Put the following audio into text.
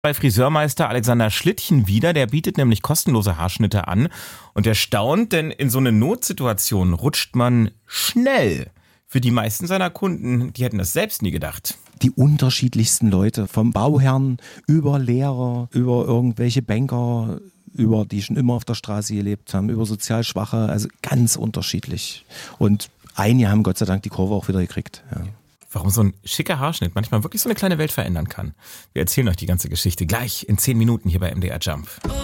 Bei Friseurmeister Alexander Schlittchen wieder, der bietet nämlich kostenlose Haarschnitte an und er staunt, denn in so eine Notsituation rutscht man schnell. Für die meisten seiner Kunden, die hätten das selbst nie gedacht. Die unterschiedlichsten Leute, vom Bauherrn über Lehrer, über irgendwelche Banker, über die schon immer auf der Straße gelebt haben, über sozial Schwache, also ganz unterschiedlich. Und einige haben Gott sei Dank die Kurve auch wieder gekriegt. Ja. Warum so ein schicker Haarschnitt manchmal wirklich so eine kleine Welt verändern kann. Wir erzählen euch die ganze Geschichte gleich in 10 Minuten hier bei MDR Jump.